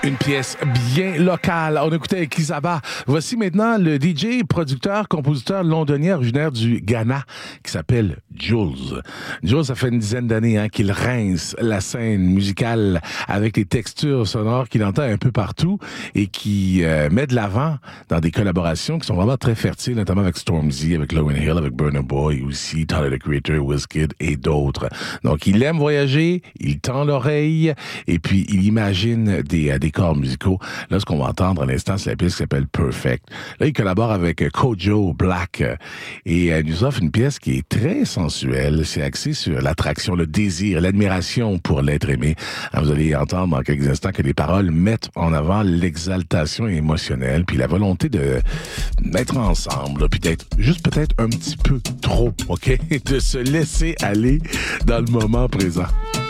Une pièce bien locale. On écoutait Kizaba. Voici maintenant le DJ, producteur, compositeur londonien originaire du Ghana qui s'appelle Jules. Jules, ça fait une dizaine d'années qu'il rince la scène musicale avec les textures sonores qu'il entend un peu partout et qui met de l'avant dans des collaborations qui sont vraiment très fertiles, notamment avec Stormzy, avec Lauryn Hill, avec Burna Boy aussi, Tyler, the Creator, Wizkid et d'autres. Donc, il aime voyager, il tend l'oreille et puis il imagine des corps musicaux. Là, ce qu'on va entendre à l'instant, c'est la pièce qui s'appelle Perfect. Là, il collabore avec Kojo Black et elle nous offre une pièce qui est très sensuelle. C'est axé sur l'attraction, le désir, l'admiration pour l'être aimé. Alors, vous allez entendre dans quelques instants que les paroles mettent en avant l'exaltation émotionnelle puis la volonté de mettre ensemble, puis d'être juste peut-être un petit peu trop, OK? De se laisser aller dans le moment présent.